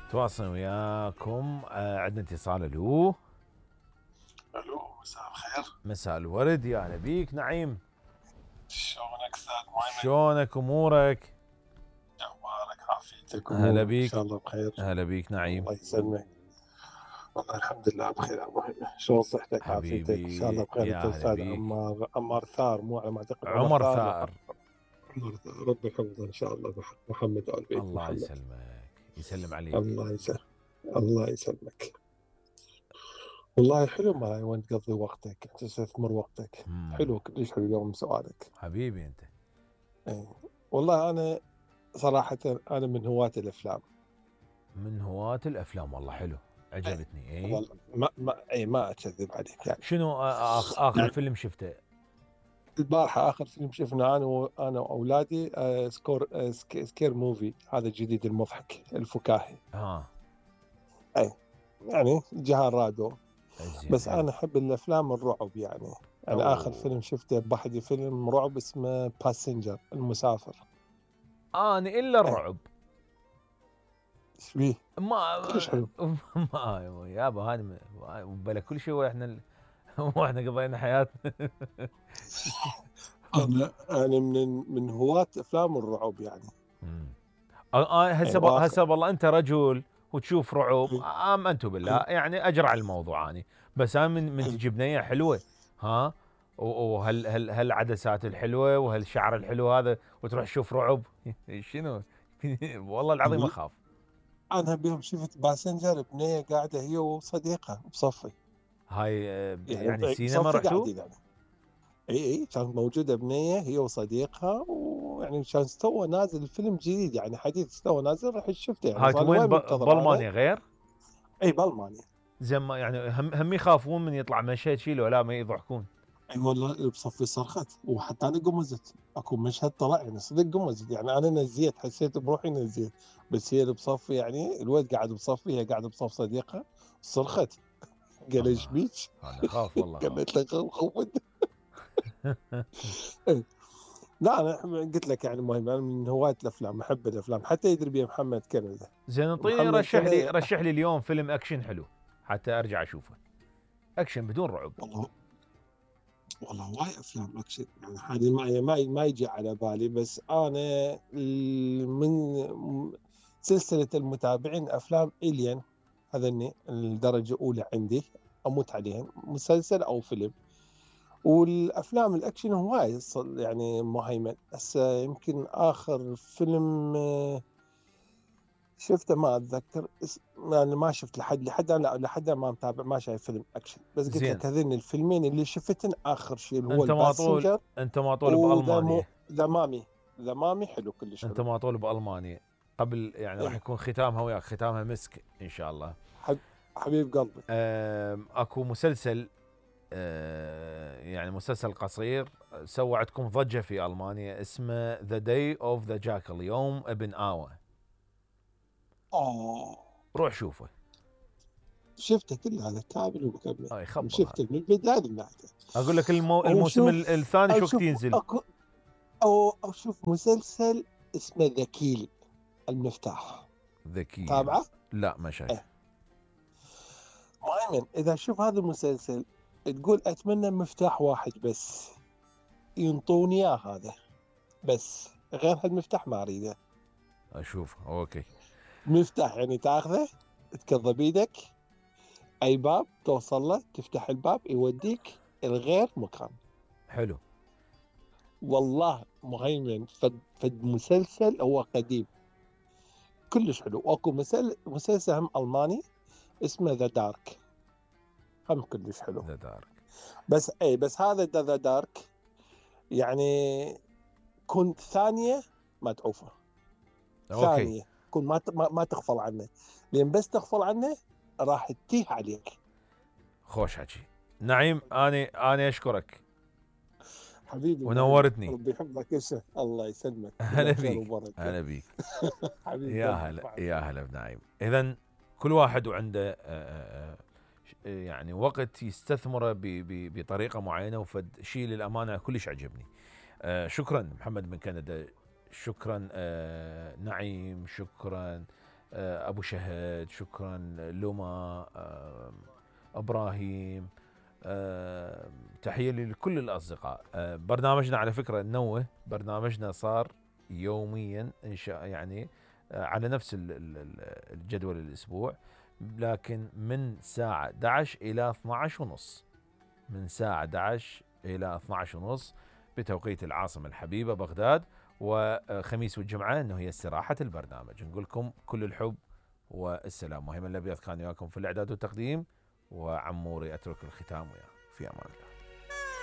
تواصل وياكم. عندنا اتصال. الو مساء الخير. مساء الورد، يا هلا بيك نعيم. شلونك استاذ مهيمن؟ شلونك امورك؟ جوارك عافيتك هلا ان بيك. شاء الله بخير. هلا بيك نعيم. الله يسلمك. والله الحمد لله بخير يا مهيمن. شلون صحتك عافيتك؟ ان شاء الله حبيبي بخير. يا انت هلا استاذ بيك. عمار ثار، مو على ما اعتقد عمر عمر ثار. ثائر. عمر ثار، ربي يحفظه ان شاء الله. محمد ال بيت الله محمد. يسلمك، يسلم عليك. الله يسلمك. الله يسلمك. والله حلو ما وين تقضي وقتك، تستثمر وقتك. حلو كلش حلو اليوم سؤالك. حبيبي انت. ايه. والله انا صراحة انا من هواة الافلام. من هواة الافلام، والله حلو، عجبتني. اي والله ما اكذب عليك يعني. شنو اخر يعني فيلم شفته؟ البارحة آخر فيلم شفنا أنا وأولادي سكير موفي، هذا الجديد المضحك الفكاهي. أي يعني جهال رادو. زين بس حلو. أنا أحب الأفلام الرعب يعني. يعني آخر فيلم شفته بحدي فيلم رعب اسمه باسنجر، المسافر. انا الا أي. الرعب ايش بيه؟ ما كلش حلو. ما يابا هذا بلا كل شيء. واحنا قضينا حياتنا. أنا من هواة أفلام الرعب يعني. هسه واخر. هسه والله انت رجل وتشوف رعب، امنت بالله يعني اجرى على الموضوع اني. بس انا من تجي بنيه حلوه، ها، هالعدسات الحلوه وهالشعر الحلو هذا، وتروح تشوف رعب. شنو؟ والله العظيم اخاف. أنا بيوم شفت باسنجر بنية قاعدة هي وصديقة بصفي. هاي يعني سينما بصفي رحتوا؟ قاعدين يعني. اي كانت موجودة بنية هي وصديقها، ويعني كان تو نازل الفيلم جديد يعني حديث تو نازل، رحت شفته يعني هاي صار لي وين؟ وين منتظر انا. بالمانيا غير؟ اي بالمانيا. زين يعني هم يخافون من يطلع مشهد شي لو لا ما يضحكون. اي والله بصفي صرخت، وحتى انا قمزت اكو مشهد طلع يعني صدق قمزت يعني. انا نزيت، حسيت بروحي نزيت. بس هي اللي بصفي يعني الولد قاعد بصفي، هي قاعده بصف صديقها، صرخت. قال ايش الله، بيك؟ انا خاف والله خاف. قالت له خوفت. لا انا قلت لك يعني مهم، انا من هواة الافلام، احب الافلام، حتى يدري بي محمد كندا. زين انطيني، محمد كندا. رشح لي اليوم فيلم اكشن حلو حتى ارجع اشوفه، اكشن بدون رعب. والله هواي افلام اكشن يعني حاليا ما يجي على بالي. بس انا من سلسله المتابعين افلام الين، هذني الدرجه الاولى عندي، اموت عليهم، مسلسل او فيلم. والافلام الاكشن هواي يعني مهيمن. هسه يمكن اخر فيلم شفته ما اتذكر يعني ما شفت لحد انا لحد الآن ما متابع، ما شايف فيلم اكشن. بس قلت زين لك هذين الفيلمين اللي شفتن اخر شيء اللي هو انت ما طول الباسنجر. انت ما طول وذا بالمانيا. ذا مامي حلو، كلش انت حلو. ما طول بالمانيا قبل يعني راح ايه. يكون ختامها وياك، ختامها مسك ان شاء الله. حبيب قلبي. اكو مسلسل، يعني مسلسل قصير سوى عندكم ضجة في ألمانيا، اسمه ذا داي اوف ذا جاكل، يوم ابن آوى. اه روح شوفه. شفته كله هذا كامل ومكمل. يخبل هذا. شفته من البدايه للنهايه. اقول لك او الموسم شوف الثاني او شو وقت شوف ينزل؟ او شوف مسلسل اسمه ذكيل المفتاح. ذكي؟ تابعه؟ لا ما شايف. ايه. مؤمن اذا شوف هذا المسلسل تقول اتمنى مفتاح واحد بس ينطوني اياه هذا، بس غير هالمفتاح ما اريده. اشوف اوكي. مفتاح يعني تاخذه تكض بيدك، اي باب توصل له تفتح الباب يوديك الغير مكان. حلو. والله مهيمن فد مسلسل هو قديم كلش حلو. واكو مسلسل هم الماني اسمه ذا دارك، هم كلش حلو. ذا دارك. بس هذا ذا دارك يعني كنت ثانيه ما تعوفه. اوكي. ثانيه كن ما تغفل عنه، لان بس تغفل عنه راح تتيه عليك. خوش حكي نعيم، اني اشكرك حبيبي مهيمن، ونورتني. ربي يحفظك الله يسلمك، هلا كله خير بيك. وبركه. هلا بيك. حبيب يا قلبي هلا مع يا السلامة. هلا بنعيم. اذا كل واحد وعنده يعني وقت يستثمره بطريقه معينه، وفد شيء للامانه كلش عجبني. شكرا محمد من كندا، شكرا نعيم، شكرا أبو شهد، شكرا لما، إبراهيم، تحية لكل الأصدقاء. برنامجنا على فكرة نوه، برنامجنا صار يوميا إن شاء يعني على نفس الجدول الأسبوع، لكن من ساعة 11 إلى 12 ونص، من ساعة 11 إلى 12 ونص بتوقيت العاصمة الحبيبة بغداد، وخميس والجمعة أنه هي استراحة البرنامج. نقول لكم كل الحب والسلام. وهيمن الأبيض كان وياكم في الإعداد والتقديم، وعموري أترك الختام وياه، في أمان الله.